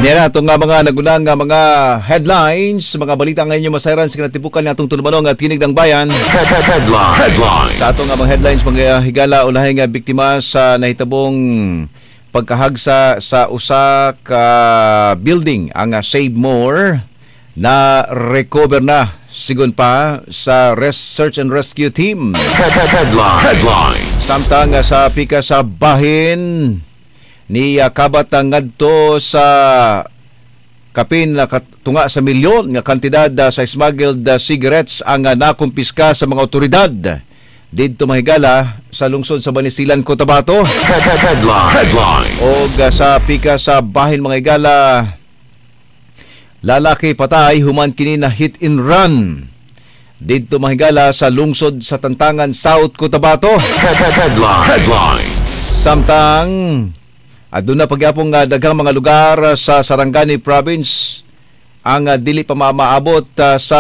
Yan atong nga mga nagunang nga mga headlines, mga balita ngayon yung masayran sa kinatibukan nga atong tulumanong at tinig ng bayan. Headlines. Sa atong nga mga headlines, mga higala ulahay nga biktima sa nahitabong pagkahagsa sa usa ka building ang Save More na recover na sigon pa sa search and rescue team. Headlines. Samtang sa pika sa bahin ni kabat ngadto sa kapin na tunga sa milyon nga kantidad sa smuggled cigarettes ang nakumpiska sa mga otoridad didto mahigala sa lungsod sa Banisilan, Cotabato. Headlines. O sa pika sa bahin mga higala, lalaki patay human kini na hit and run didto mahigala sa lungsod sa Tantangan, South Cotabato. Headlines. Samtang doon na pagyapong daghang mga lugar sa Sarangani Province ang dili pa maabot sa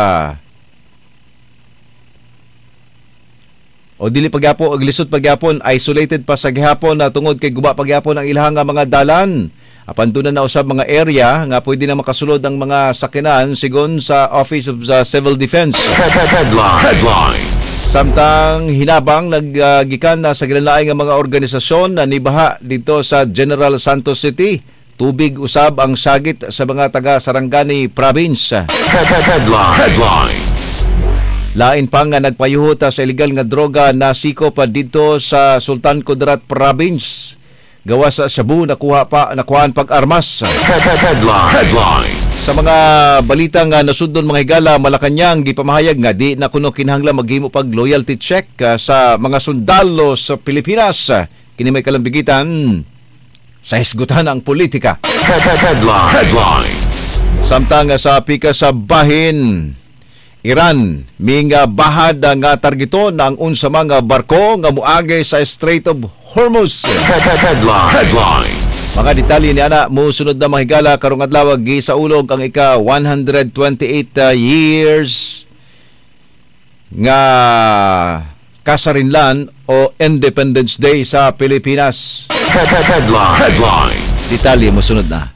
dili pagyapon og lisod pagyapon, isolated pa sa gihapon tungod kay guba pagyapon ang ilahang mga dalan. Apan doon na usab mga area nga pwede na makasulod ang mga sakinan sigon sa Office of Civil Defense. Headlines. Samtang hinabang naggikan na sa ginalaing nga mga organisasyon na nibaha dito sa General Santos City, tubig usab ang sagit sa mga taga Sarangani Province. Headlines. Lain pa nga nagpayuhot sa illegal nga droga na siko pa dito sa Sultan Kudarat Province. Gawa sa Cebu nakuhaan pag-armas. Headlines. Sa mga balita nga nasudnon mga higala, Malacañang gipamahayag nga di na kuno kinahanglan maghimo pag loyalty check sa mga sundalo sa Pilipinas. Kini may kalambigitan sa hisgutan ang politika. Headlines. Samtang sa pika sa bahin, Iran minga bahad nga targeton ang unsa mga barko nga moagi sa Strait of Hormuz. Headlines. Mga detalye ni ana musunod na mahigala karong adlaw gisaulog ang ika 128 years nga kasarinlan o Independence Day sa Pilipinas. Headlines. Detalye musunod na.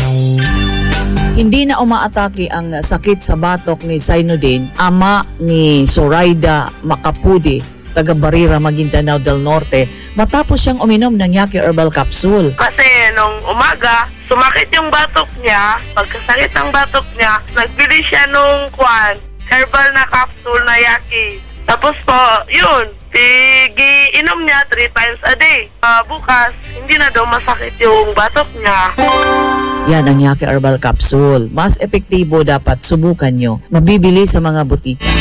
Hindi na umaatake ang sakit sa batok ni Zainuddin, ama ni Zoraida Macapudi, taga Barira, Maguindanao del Norte, matapos siyang uminom ng Yaki Herbal Capsule. Kasi nung umaga, sumakit yung batok niya. Pagkasakit ng batok niya, nagbili siya nung herbal na capsule na Yaki. Tapos po, yun, inom niya 3 times a day. Bukas, hindi na daw masakit yung batok niya. Yan ang Yaki Herbal Capsule. Mas epektibo, dapat subukan nyo. Mabibili sa mga butika.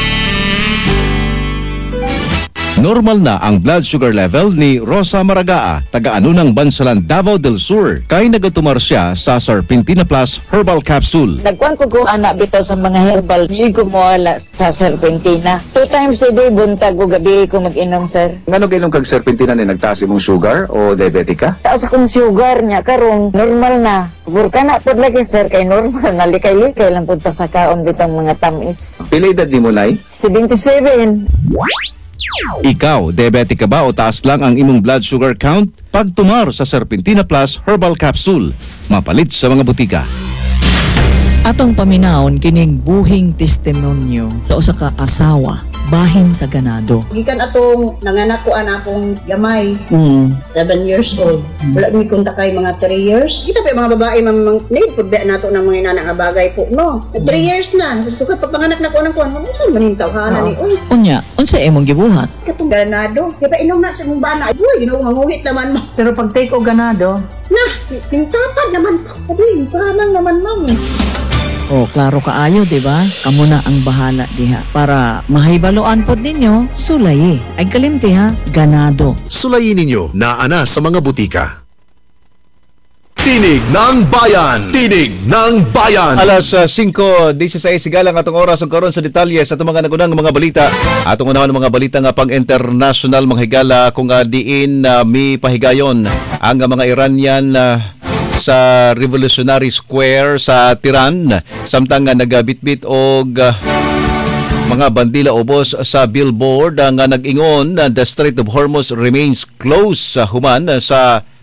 Normal na ang blood sugar level ni Rosa Maragaa, taga-ano ng Bansalan, Davao del Sur, kay nagatumar siya sa Serpentina Plus Herbal Capsule. Nagkuhan ko anak bitaw sa mga herbal, hindi ko mawala sa Serpentina. 2 times a day, buntag o gabi ko mag-inom, sir. Ngano gayong kag Serpentina ni nagtaas imong sugar o diabetic ka? Taas akong sugar niya, karong normal na. Burka na po lagi, sir, kay normal na likay-likay lang punta sa kaon bitang mga tamis. Pila edad nimo nay? 77. Ikaw, diabetic ka ba o taas lang ang imong blood sugar count? Pagtumar sa Serpentina Plus Herbal Capsule, mapalit sa mga butika. Atong paminawon kining buhing testimonyo sa usa ka asawa bahin sa ganado. Gikan atong nanganak ko akong gamay, 7 years old. Wala mi kunta kay mga 3 years. Kita pa mga babae need pud ba nato ng mga inana nga bagay po, no. 3 years na. Sukat pagpanganak na ko nang kuan, unsa man ning tawhanan ni oy. Unya, unsa imong gibuhat? Katong ganado. Kaya pa inom na sa mong bana. Uy, Ginoo manguhit naman mo. Pero pag take o ganado, Ning tapad naman po. Sabi, pahamang naman ma'am. O, klaro kaayo, di ba? Kamu na ang bahala diha. Para mahibaloan po ninyo, sulayi. Ay kalimti ha, ganado. Sulayin ninyo na ana sa mga butika. Tinig ng Bayan! Tinig ng Bayan! Alas 5:16 sigalang atong oras ug karon sa detalye sa atong mga nagunang mga balita. Atong unahan mga balita nga pang international mga higala kung diin mi pahigayon ang mga Iranian sa Revolutionary Square sa Tehran samtang nagabitbit og mga bandila ubos sa billboard nga nag-ingon na the Strait of Hormuz remains closed human sa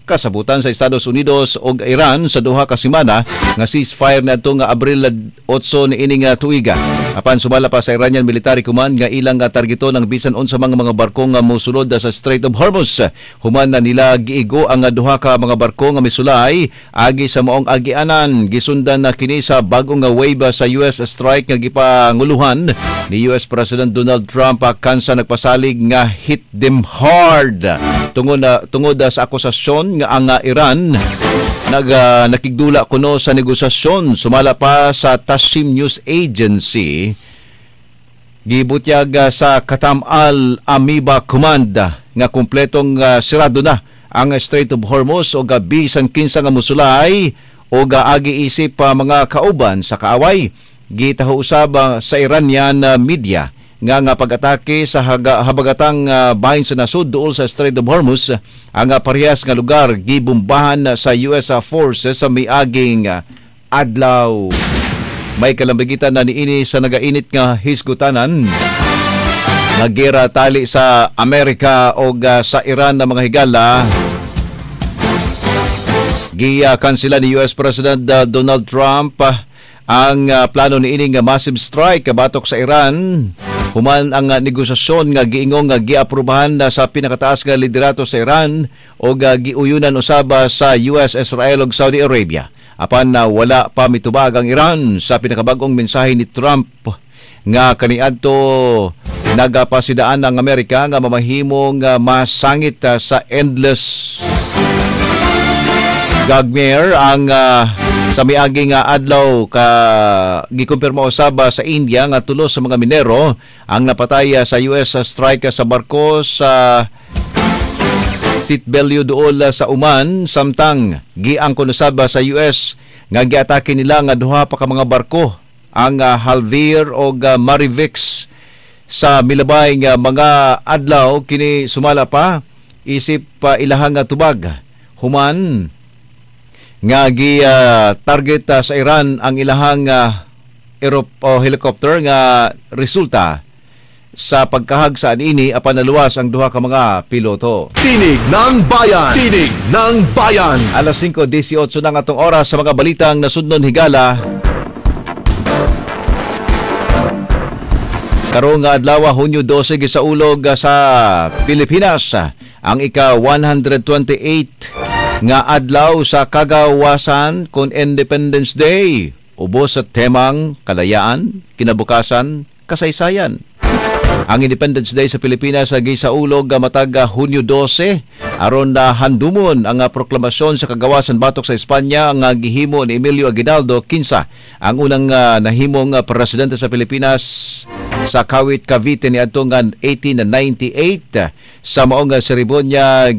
kasabutan sa Estados Unidos ug Iran sa duha ka semana nga ceasefire niadto nga Abril 8 niining tuiga. Apan sumala pa sa Iranian Military Command nga ilang targeton ang bisan unsa mga barko nga mosulod sa Strait of Hormuz. Human na nila giigo ang duha ka mga barko nga misulay agi sa maong agianan. Gisundan na kini sa bagong wave sa US strike nga gipanguluhan ni US President Donald Trump kansa nagpasalig nga hit them hard tungod sa akusasyon nga ang Iran nakigdula kuno sa negosasyon. Sumala pa sa Tasnim News Agency gibutyag sa Qatam al-Amiba Command nga kumpletong sirado na ang Strait of Hormuz o bisan kinsa nga musulay o agi isip pa mga kauban sa kaaway. Gitaho usab sa Iranian media nga pag-atake sa habagatang bahin sa nasud duol sa Strait of Hormuz ang parehas nga lugar gibombahan sa US forces sa miaging adlaw. May kalambigitan na niini sa nagainit nga hisgutanan nga gera tali sa Amerika o sa Iran na mga higala. Giyakan sila ni US President Donald Trump ang plano niini nga massive strike kabatok sa Iran. Human ang negosasyon nga giingong nga giaprubahan sa pinakataas nga liderato sa Iran o giuyunan usaba sa US, Israel ug Saudi Arabia. Apan wala pa mitubag ang Iran sa pinakabagong mensahe ni Trump nga kaniadto nagapasidaan ang Amerika nga mamahimong masangit sa endless gagmer ang sa miaging adlaw ka gikumpirma usaba sa India nga tulos sa mga minero ang napatay sa US strike sa barko sa Sitbelyo dool sa Oman samtang giangkon usaba sa US nga giatake nila nga duha pa ka mga barko ang Halvir o Marivix sa milabay nga mga adlaw. Kini sumala pa isip pa ilahang tubag human nga target sa Iran ang ilahang helicopter nga resulta sa pagkahag sa anini apan naluwas ang duha ka mga piloto. Tinig ng Bayan! Tinig ng Bayan! Alas 5:18 na nga atong oras sa mga balitang nasudnon higala. Karong nga adlaw Hunyo 12 gisaulog sa Pilipinas ang ika-128 nga adlaw sa kagawasan kon Independence Day. Ubos sa temang kalayaan, kinabukasan, kasaysayan. Ang Independence Day sa Pilipinas gisaulog matag Hunyo 12 aron na handumon ang proklamasyon sa kagawasan batok sa Espanya nga gihimo ni Emilio Aguinaldo kinsa ang unang nahimong presidente sa Pilipinas sa Kawit, Cavite ni adtong 1898. Sa maong seremonya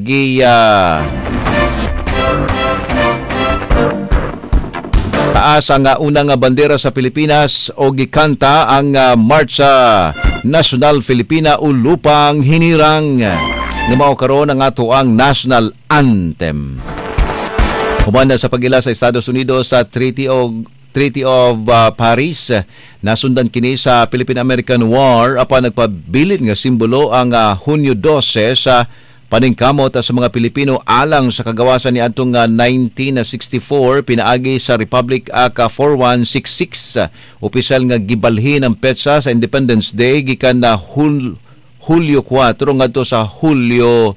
taas ang unang bandera sa Pilipinas o gikanta ang Marcha National Filipina o Lupang Hinirang nga mao karon ang ato ang national anthem. Humana sa pagila sa Estados Unidos sa Treaty of Paris, nasundan kini sa Philippine-American War apan nagpabilin nga simbolo ang Hunyo 12 sa paningkamot sa mga Pilipino alang sa kagawasan ni adtong 1964 pinaagi sa Republic Act 4166. Opisyal nga gibalhin ang petsa sa Independence Day gikan na Hulyo 4 ngadto sa Hunyo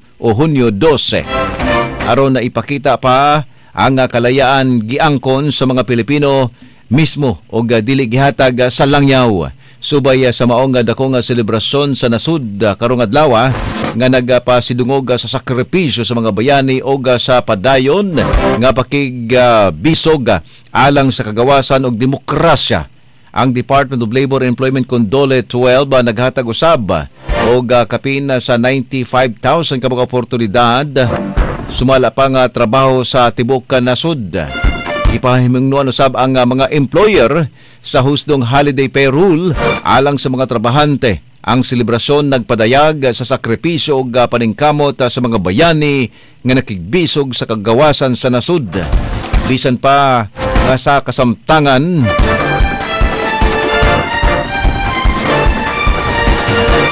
12 aron na ipakita pa ang kalayaan giangkon sa mga Pilipino mismo o dili gihatag sa langyaw. Subay sa maong dakong selebrasyon sa nasud karong adlaw nga nagpasidungog sa sakripisyo sa mga bayani o sa padayon nga pakigbisog alang sa kagawasan og demokrasya. Ang Department of Labor and Employment Condole 12 naghatag usab og kapin sa 95,000 ka mga oportunidad sumala pa nga trabaho sa tibuok nasud. Ipahimungnuan usab ang mga employer sa husdong holiday pay rule alang sa mga trabahante. Ang selebrasyon nagpadayag sa sakripisyo ug paningkamot sa mga bayani nga nakigbisog sa kagawasan sa nasud. Bisan pa nga sa kasamtangan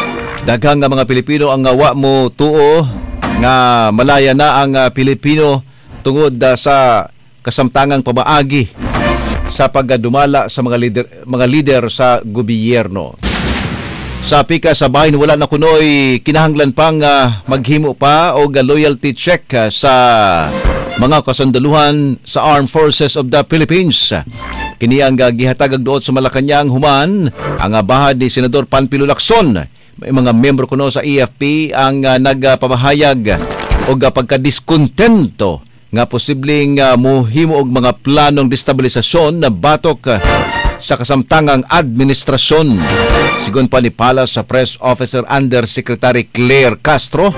daghang nga mga Pilipino ang wa mo tuo nga malaya na ang Pilipino tungod sa kasamtangang pamaagi sa pagdumala sa mga lider sa gobyerno. Sa pika sa bahin, wala na kunoy kinahanglan pang maghimo pa o loyalty check sa mga kasandaluhan sa Armed Forces of the Philippines. Kini ang gihatag doon sa Malacañang human ang bahad ni Senador Panfilo Lacson. May mga membro kuno sa EFP ang nagpamahayag o pagkadiskontento nga posibleng mohimo og mga planong destabilisasyon na batok sa kasamtangang administrasyon. Sigon pa ni Pala sa Press Officer Undersecretary Claire Castro,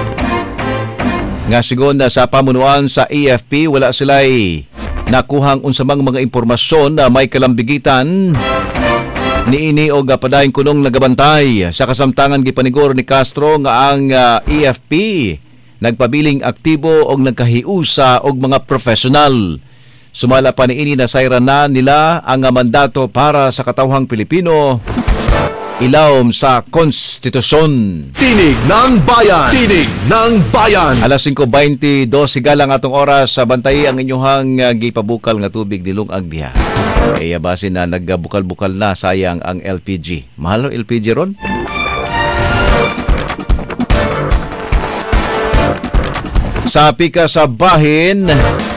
nga sigon na sa pamunuan sa AFP wala sila'y nakuhang unsamang mga impormasyon na may kalambigitan niini o padayon kunong nagabantay. Sa kasamtangan gipaniguro ni Castro nga ang AFP nagpabiling aktibo o nagkahiusa og mga profesional. Sumala pa niini na sayra na nila ang mandato para sa katawhang Pilipino ilawom sa konstitusyon. Tinig ng Bayan! Tinig ng Bayan! Alas 5:22 sigalang atong oras sa bantay ang inyong gipabukal nga tubig nilong agdiha. Kaya basin na nagbukal-bukal na sayang ang LPG. Mahal ang LPG ron? Sa pika sa bahin,